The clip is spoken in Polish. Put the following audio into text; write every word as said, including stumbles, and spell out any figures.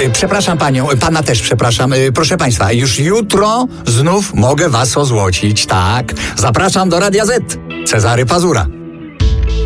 Y, Przepraszam panią, y, pana też przepraszam. Y, Proszę państwa, już jutro znów mogę was ozłocić, tak. Zapraszam do Radia Z. Cezary Pazura.